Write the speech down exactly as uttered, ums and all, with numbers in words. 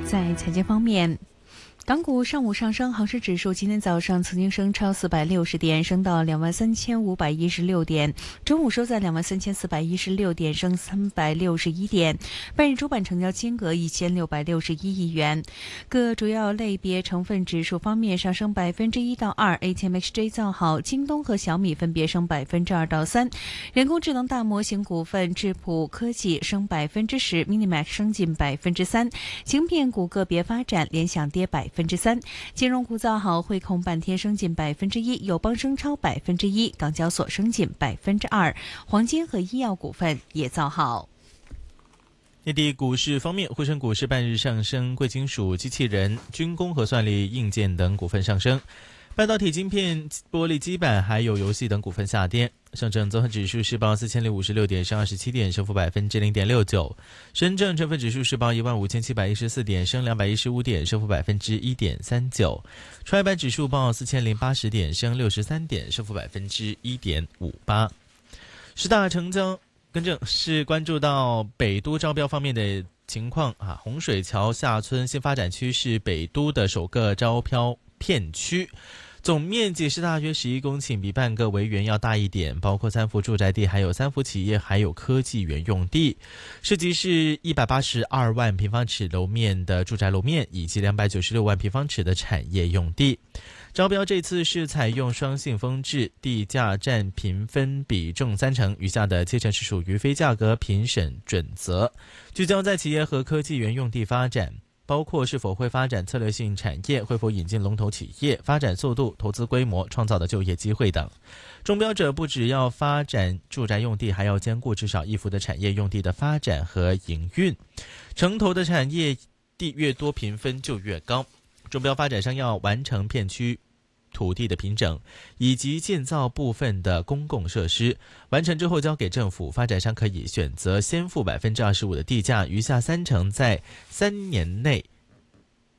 在财经方面，港股上午上升，恒生指数今天早上曾经升超四百六十点，升到两万三千五百一十六点，中午收在两万三千四百一十六点，升三百六十一点。半日主板成交金额一千六百六十一亿元。各主要类别成分指数方面上升百分之一到二 ，A T M X J 造好，京东和小米分别升百分之二到三。人工智能大模型股份智谱科技升百分之十 ，Minimax 升近百分之三。芯片股个别发展，联想跌百分之三。金融股造好，汇控半天升近百分之一，友邦升超百分之一，港交所升近百分之二，黄金和医药股份也造好。 内地股市方面，沪深股市半日上升，贵金属、机器人、军工和算力硬件等股份上升。半导体晶片、玻璃基板还有游戏等股份下跌。上证综合指数是报四千零五十六点，升二十七点，升幅百分之零点六九。深证成分指数是报一万五千七百一十四点，升两百一十五点，升幅百分之一点三九。创业板指数报四千零八十点，升六十三点，升幅百分之一点五八。十大成交更正是关注到北都招标方面的情况啊，洪水桥下村新发展区是北都的首个招标片区。总面积是大约十一公顷，比半个维园要大一点，包括三幅住宅地，还有三幅企业，还有科技园用地。涉及是一百八十二万平方尺楼面的住宅楼面，以及两百九十六万平方尺的产业用地。招标这次是采用双信封制，地价占评分比重三成，余下的七成是属于非价格评审准则，聚焦在企业和科技园用地发展。包括是否会发展策略性产业，会否引进龙头企业，发展速度、投资规模、创造的就业机会等。中标者不只要发展住宅用地，还要兼顾至少一幅的产业用地的发展和营运。城投的产业地越多，评分就越高。中标发展商要完成片区土地的平整，以及建造部分的公共设施，完成之后交给政府，发展商可以选择先付百分之二十五的地价，余下三成在三年内